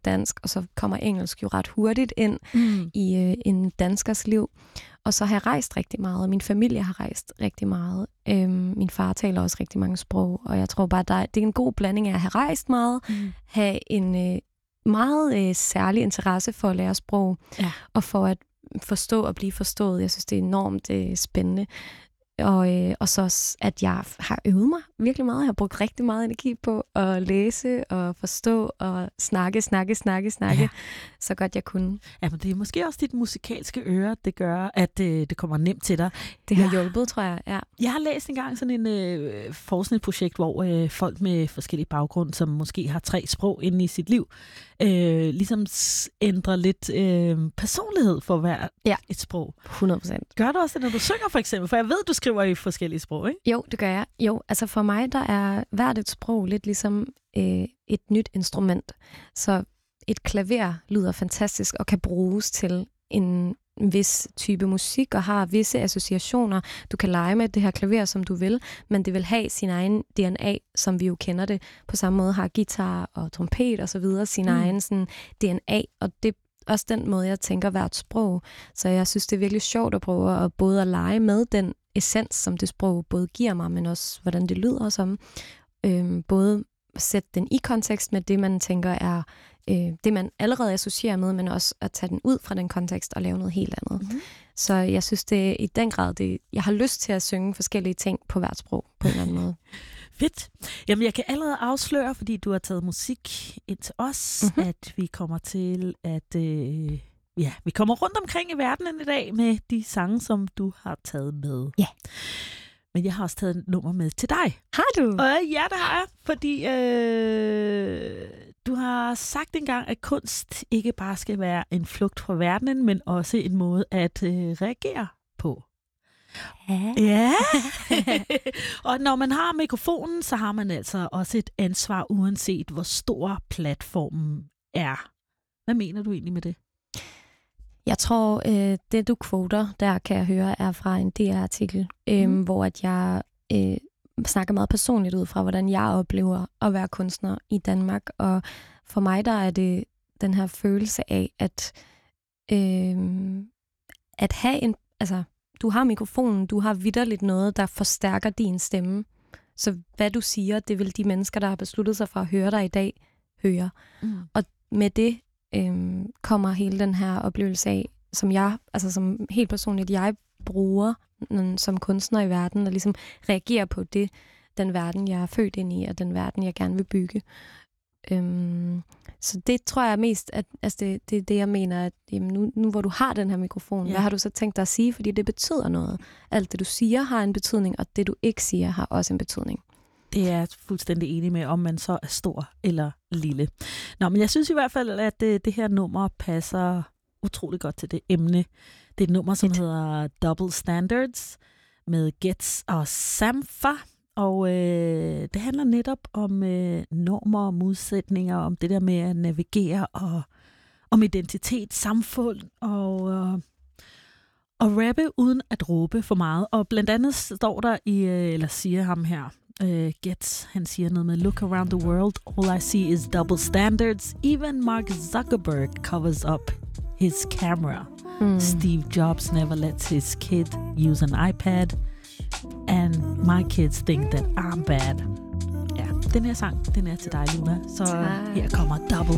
dansk, og så kommer engelsk jo ret hurtigt ind i en danskers liv. Og så har jeg rejst rigtig meget, og min familie har rejst rigtig meget. Min far taler også rigtig mange sprog, og jeg tror bare, det er en god blanding af at have rejst meget, have en meget særlig interesse for at lære sprog, og for at forstå og blive forstået. Jeg synes, det er enormt spændende. Og så også, at jeg har øvet mig virkelig meget. Jeg har brugt rigtig meget energi på at læse og forstå og snakke, så godt jeg kunne. Ja, men det er måske også dit musikalske øre, det gør, at det kommer nemt til dig. Det har hjulpet, tror jeg, ja. Jeg har læst engang sådan en forskningsprojekt, hvor folk med forskellige baggrund, som måske har 3 sprog inde i sit liv, ligesom ændrer lidt personlighed for hver et sprog. 100%. Gør du også det, når du synger for eksempel? For jeg ved, du skriver i forskellige sprog, ikke? Jo, det gør jeg. Jo, altså for mig, der er hvert et sprog lidt ligesom et nyt instrument. Så et klaver lyder fantastisk og kan bruges til en vis type musik og har visse associationer. Du kan lege med det her klaver, som du vil, men det vil have sin egen DNA, som vi jo kender det. På samme måde har guitar og trompet og så videre sin egen sådan, DNA, og det er også den måde, jeg tænker hvert sprog. Så jeg synes, det er virkelig sjovt at prøve at både at lege med den essens, som det sprog både giver mig, men også hvordan det lyder som. Både sætte den i kontekst med det, man tænker er det, man allerede associerer med, men også at tage den ud fra den kontekst og lave noget helt andet. Mm-hmm. Så jeg synes, det er i den grad, jeg har lyst til at synge forskellige ting på hvert sprog på en eller anden måde. Fedt. Jamen, jeg kan allerede afsløre, fordi du har taget musik ind til os, at vi kommer til at... vi kommer rundt omkring i verdenen i dag med de sange, som du har taget med. Ja. Men jeg har også taget et nummer med til dig. Har du? Ja, det har jeg. Fordi du har sagt engang, at kunst ikke bare skal være en flugt fra verdenen, men også en måde at reagere på. Ja. Og når man har mikrofonen, så har man altså også et ansvar, uanset hvor stor platformen er. Hvad mener du egentlig med det? Jeg tror, det du quoter, der kan jeg høre, er fra en DR-artikel, hvor at jeg snakker meget personligt ud fra, hvordan jeg oplever at være kunstner i Danmark. Og for mig, der er det den her følelse af, at have en... Altså, du har mikrofonen, du har vitterligt noget, der forstærker din stemme. Så hvad du siger, det vil de mennesker, der har besluttet sig for at høre dig i dag, høre. Og med det kommer hele den her oplevelse af, som helt personligt jeg bruger som kunstner i verden, og ligesom reagerer på det, den verden, jeg er født ind i, og den verden, jeg gerne vil bygge. Så det tror jeg mest, at det er det, jeg mener, at jamen, nu hvor du har den her mikrofon, hvad har du så tænkt dig at sige? Fordi det betyder noget. Alt det, du siger, har en betydning, og det, du ikke siger, har også en betydning. Det er jeg fuldstændig enig med, om man så er stor eller lille. Nå, men jeg synes i hvert fald, at det her nummer passer utrolig godt til det emne. Det er et nummer, som hedder Double Standards med Ghetts og Sampha. Og det handler netop om normer og modsætninger, om det der med at navigere, og om identitet, samfund og rappe uden at råbe for meget. Og blandt andet står der eller siger ham her, Ghetts, han siger noget med, look around the world, all I see is double standards. Even Mark Zuckerberg covers up his camera. Steve Jobs never lets his kid use an iPad. And my kids think that I'm bad. Ja, den her sang, den er til dig, Luna. Så her kommer Double